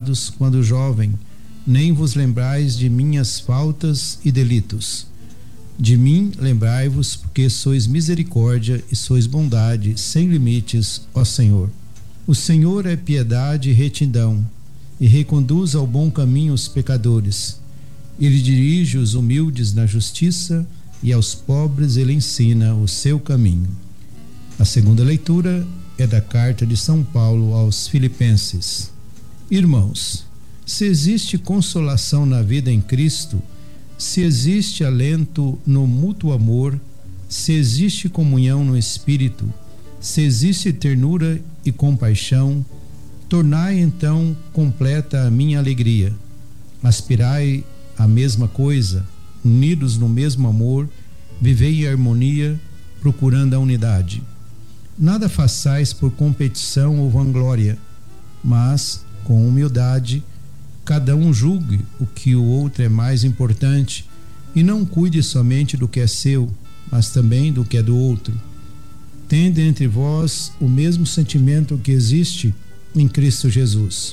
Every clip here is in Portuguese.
pecados quando jovem, nem vos lembrais de minhas faltas e delitos. De mim lembrai-vos, porque sois misericórdia e sois bondade sem limites, ó Senhor. O Senhor é piedade e retidão, e reconduz ao bom caminho os pecadores. Ele dirige os humildes na justiça, e aos pobres ele ensina o seu caminho. A segunda leitura é da carta de São Paulo aos Filipenses. Irmãos, se existe consolação na vida em Cristo, se existe alento no mútuo amor, se existe comunhão no Espírito, se existe ternura e compaixão, tornai então completa a minha alegria. Aspirai a mesma coisa, unidos no mesmo amor, vivei em harmonia, procurando a unidade. Nada façais por competição ou vanglória, mas, com humildade, cada um julgue o que o outro é mais importante e não cuide somente do que é seu, mas também do que é do outro. Tende entre vós o mesmo sentimento que existe em Cristo Jesus.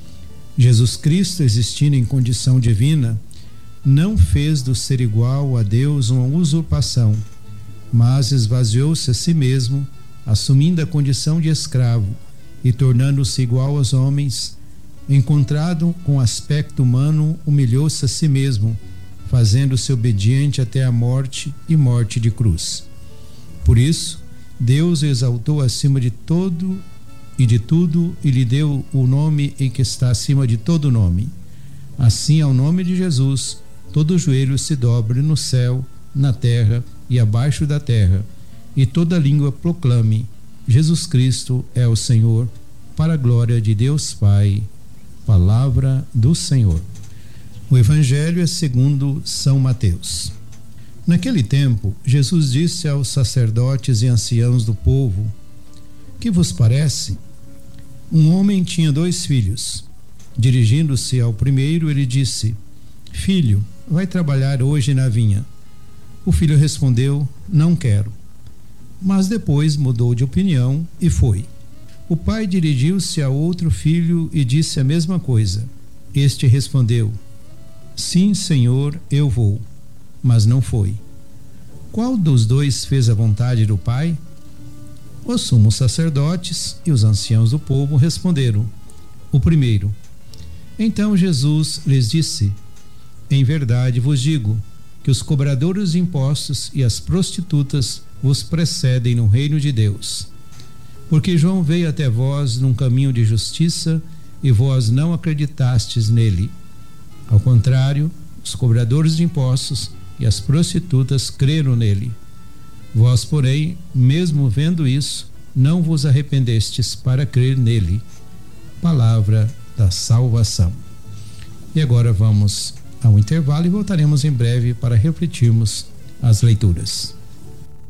Jesus Cristo, existindo em condição divina, não fez do ser igual a Deus uma usurpação, mas esvaziou-se a si mesmo, assumindo a condição de escravo e tornando-se igual aos homens. Encontrado com aspecto humano, humilhou-se a si mesmo, fazendo-se obediente até a morte e morte de cruz. Por isso, Deus o exaltou acima de todo e de tudo e lhe deu o nome em que está acima de todo nome. Assim, ao nome de Jesus, todo joelho se dobre no céu, na terra e abaixo da terra, e toda língua proclame: Jesus Cristo é o Senhor, para a glória de Deus Pai. Palavra do Senhor. O Evangelho é segundo São Mateus. Naquele tempo, Jesus disse aos sacerdotes e anciãos do povo: Que vos parece? Um homem tinha 2 filhos. Dirigindo-se ao primeiro, ele disse: Filho, vai trabalhar hoje na vinha. O filho respondeu: Não quero. Mas depois mudou de opinião e foi. O pai dirigiu-se a outro filho e disse a mesma coisa. Este respondeu: Sim, Senhor, eu vou. Mas não foi. Qual dos 2 fez a vontade do pai? Os sumos sacerdotes e os anciãos do povo responderam: O primeiro. Então Jesus lhes disse: Em verdade vos digo que os cobradores de impostos e as prostitutas vos precedem no reino de Deus. Porque João veio até vós num caminho de justiça e vós não acreditastes nele. Ao contrário, os cobradores de impostos e as prostitutas creram nele. Vós, porém, mesmo vendo isso, não vos arrependestes para crer nele. Palavra da salvação. E agora vamos ao intervalo e voltaremos em breve para refletirmos as leituras.